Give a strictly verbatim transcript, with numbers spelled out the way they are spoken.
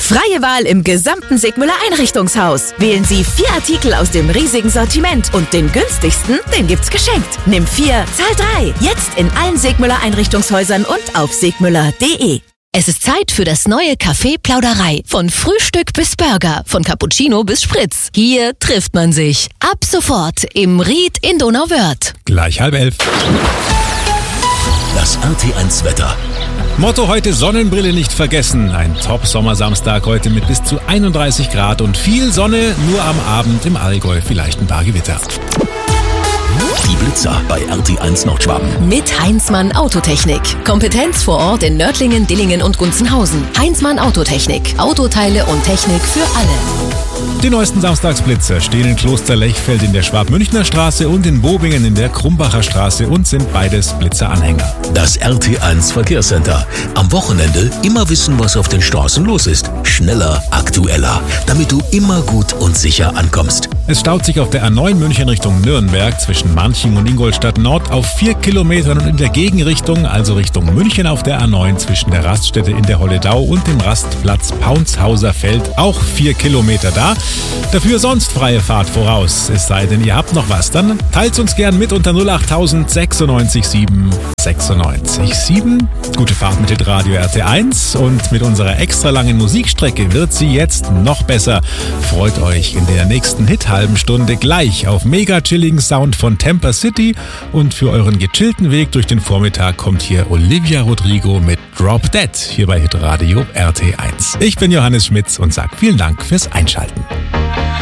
Freie Wahl im gesamten Sigmüller Einrichtungshaus. Wählen Sie vier Artikel aus dem riesigen Sortiment und den günstigsten, den gibt's geschenkt. Nimm vier, zahl drei. Jetzt in allen Sigmüller Einrichtungshäusern und auf sigmüller punkt de. Es ist Zeit für das neue Café Plauderei. Von Frühstück bis Burger, von Cappuccino bis Spritz. Hier trifft man sich. Ab sofort im Ried in Donauwörth. Gleich halb elf. Das R T eins Wetter. Motto heute: Sonnenbrille nicht vergessen. Ein Top-Sommersamstag heute mit bis zu einunddreißig Grad und viel Sonne, nur am Abend im Allgäu vielleicht ein paar Gewitter. Die Blitzer bei R T eins Nordschwaben. Mit Heinzmann Autotechnik. Kompetenz vor Ort in Nördlingen, Dillingen und Gunzenhausen. Heinzmann Autotechnik. Autoteile und Technik für alle. Die neuesten Samstagsblitzer stehen in Kloster-Lechfeld in der Schwab-Münchner Straße und in Bobingen in der Krumbacher Straße und sind beides Blitzeranhänger. Das R T eins Verkehrscenter. Am Wochenende immer wissen, was auf den Straßen los ist. Schneller, aktueller, damit du immer gut und sicher ankommst. Es staut sich auf der A neun München Richtung Nürnberg zwischen Manching und Ingolstadt Nord auf vier Kilometern und in der Gegenrichtung, also Richtung München auf der A neun zwischen der Raststätte in der Holledau und dem Rastplatz Paunshauser Feld auch vier Kilometer da. Dafür sonst freie Fahrt voraus. Es sei denn, ihr habt noch was, dann teilt uns gern mit unter null acht tausend sechsundneunzig sieben sechsundneunzig sieben. Gute Fahrt mit Radio R T eins und mit unserer extra langen Musikstrecke wird sie jetzt noch besser. Freut euch in der nächsten Hit-halben Stunde gleich auf mega chilligen Sound von Tampa City und für euren gechillten Weg durch den Vormittag kommt hier Olivia Rodrigo mit Drop Dead hier bei Hitradio R T eins. Ich bin Johannes Schmitz und sag vielen Dank fürs Einschalten.